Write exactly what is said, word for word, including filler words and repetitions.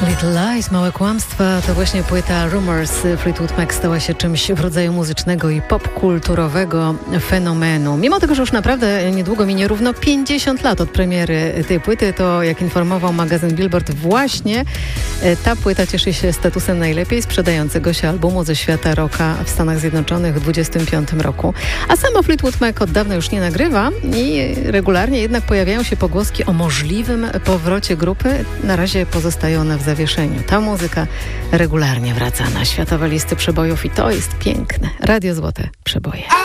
Little Lies, małe kłamstwa, to właśnie płyta Rumors. Fleetwood Mac stała się czymś w rodzaju muzycznego i popkulturowego fenomenu. Mimo tego, że już naprawdę niedługo minie równo pięćdziesiąt lat od premiery tej płyty, to jak informował magazyn Billboard, właśnie ta płyta cieszy się statusem najlepiej sprzedającego się albumu ze świata rocka w Stanach Zjednoczonych w dwudziestym piątym roku. A samo Fleetwood Mac od dawna już nie nagrywa i regularnie jednak pojawiają się pogłoski o możliwym powrocie grupy. Na razie pozostają one w zawieszeniu. Ta muzyka regularnie wraca na światowe listy przebojów i to jest piękne. Radio Złote Przeboje.